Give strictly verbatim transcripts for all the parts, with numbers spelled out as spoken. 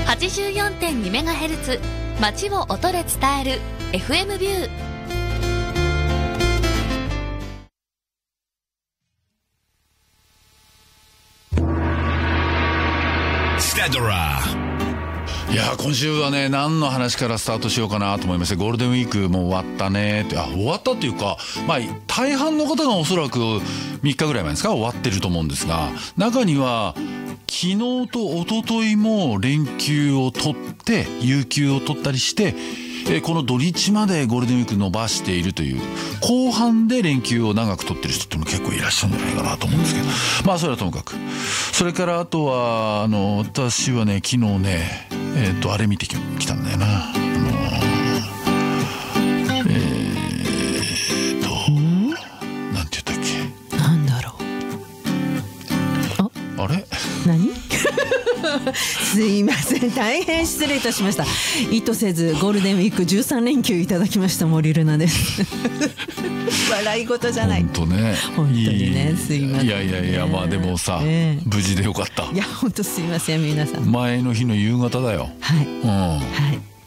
はちじゅうよんてんにメガヘルツ 街を音で伝える エフエム ビュー。 いや今週はね何の話からスタートしようかなと思いまして、ゴールデンウィークもう終わったねって、あ終わったっていうか、まあ大半の方がおそらくみっかぐらい前ですか終わってると思うんですが、中には昨日と一昨日も連休を取って有給を取ったりして、えこの土日までゴールデンウィーク伸ばしているという、後半で連休を長く取ってる人っても結構いらっしゃるんじゃないかなと思うんですけど、まあそれはともかく、それからあとはあの私はね昨日ねえっとあれ見てきたんだよな、あのえー、っとなんて言ったっけ、 なんだろう、 ああれ何すいません、大変失礼いたしました。意図せずゴールデンウィークじゅうさんれんきゅういただきました森ルナです笑い事じゃない、 本当ね、 本当にね、すいません、ね、 いやいやいや、まあでもさ、 えー、 無事でよかった。 いや本当すいません皆さん。 前の日の夕方だよ。 はい、 うん、 はい、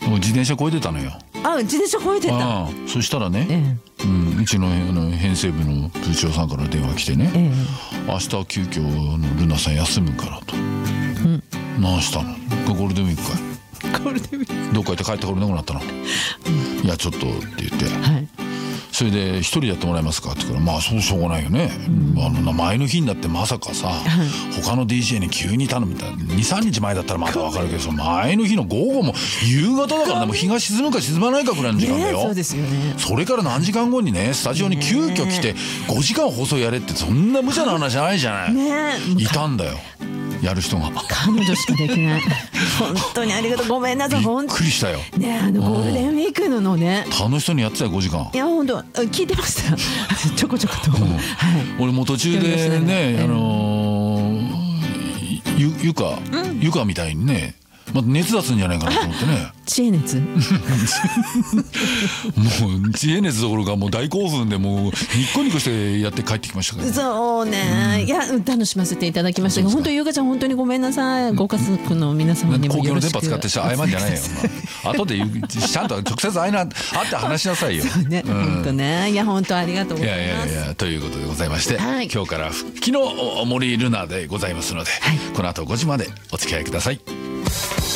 もう自転車越えてたのよ。 あ、自転車越えてた。 ああ、そしたらね、 ええ、 うん、うちの編成部の部長さんから電話来てね、ええ、明日急遽のルナさん休むからと、うん、何したの、ゴールデンウィークかい、 ゴールデンウィークどっか行って帰ってこれなくなったの、うん、いやちょっとって言って、はい、それで一人でやってもらえますかって言うから、まあそうしょうがないよね、うん、あの前の日になってまさかさ、はい、他の ディージェー に急に頼むみたいな、にさんにちまえだったらまだ分かるけど、その前の日の午後も夕方だからね、もう日が沈むか沈まないかくらいの時間だよ、 ね、そうですよね。 それから何時間後にねスタジオに急遽来てごじかん放送やれって、そんな無茶な話じゃないじゃない、ね、いたんだよやる人が、 彼女しかできない本当にありがとう、ごめんなさい、 びっくりしたよね、あのゴールデンウィークののね、 楽しそうにやってたよごじかん。 いや本当聞いてましたちょこちょこと、うん、はい、 俺も途中でね、あのー、ゆゆか、うん、ゆかみたいにね、まあ、熱出すんじゃないかなと思ってね知恵熱もう知恵熱どころかもう大興奮でもうニッコニコしてやって帰ってきましたから、ね、 そうね、うん、いや楽しませていただきましたが、本当ゆうかちゃん本当にごめんなさい、ご家族の皆様にもよろしく。 公共の電波使って謝んじゃないよ後でちゃんと直接会いな会って話しなさいよ。 そうね、うん、本当ね、いや本当ありがとうございます。 いやいやいやということでございまして、はい、今日から復帰の森ルナでございますので、はい、この後ごじまでお付き合いください。